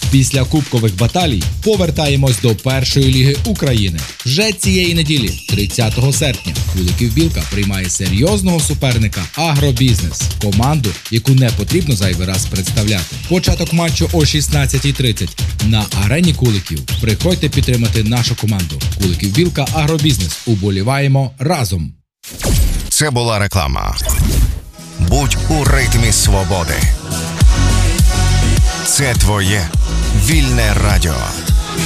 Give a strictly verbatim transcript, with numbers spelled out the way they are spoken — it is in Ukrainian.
Після кубкових баталій повертаємось до першої ліги України. Вже цієї неділі, тридцятого серпня, Куликів-Білка приймає серйозного суперника «Агробізнес» – команду, яку не потрібно зайвий раз представляти. Початок матчу о шістнадцятій тридцять на арені Куликів. Приходьте підтримати нашу команду. Куликів-Білка «Агробізнес». Уболіваємо разом! Це була реклама. Будь у ритмі свободи. Це твоє вільне радіо.